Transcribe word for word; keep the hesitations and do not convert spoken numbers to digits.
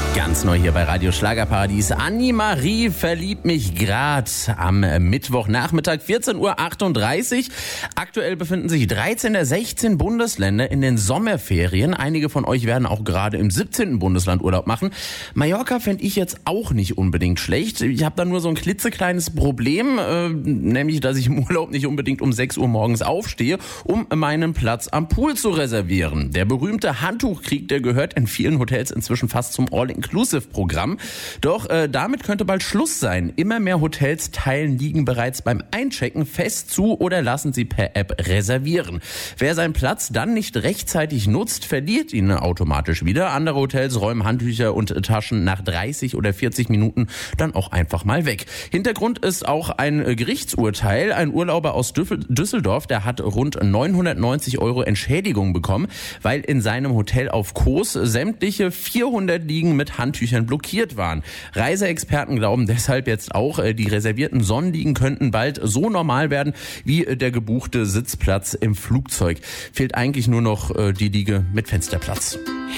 Ganz neu hier bei Radio Schlagerparadies. Annie-Marie verliebt mich grad am Mittwochnachmittag, vierzehn Uhr achtunddreißig. Aktuell befinden sich dreizehn der sechzehn Bundesländer in den Sommerferien. Einige von euch werden auch gerade im siebzehnten Bundesland Urlaub machen. Mallorca fände ich jetzt auch nicht unbedingt schlecht. Ich habe da nur so ein klitzekleines Problem, äh, nämlich, dass ich im Urlaub nicht unbedingt um sechs Uhr morgens aufstehe, um meinen Platz am Pool zu reservieren. Der berühmte Handtuchkrieg, der gehört in vielen Hotels inzwischen fast zum All-Inclusive-Programm. Doch äh, damit könnte bald Schluss sein. Immer mehr Hotels teilen Liegen bereits beim Einchecken fest zu oder lassen sie per App reservieren. Wer seinen Platz dann nicht rechtzeitig nutzt, verliert ihn automatisch wieder. Andere Hotels räumen Handtücher und Taschen nach dreißig oder vierzig Minuten dann auch einfach mal weg. Hintergrund ist auch ein Gerichtsurteil. Ein Urlauber aus Düsseldorf, der hat rund neunhundertneunzig Euro Entschädigung bekommen, weil in seinem Hotel auf Kos sämtliche vierhundert Liegen mit Handtüchern blockiert waren. Reiseexperten glauben deshalb jetzt auch, die reservierten Sonnenliegen könnten bald so normal werden wie der gebuchte Sitzplatz im Flugzeug. Fehlt eigentlich nur noch die Liege mit Fensterplatz.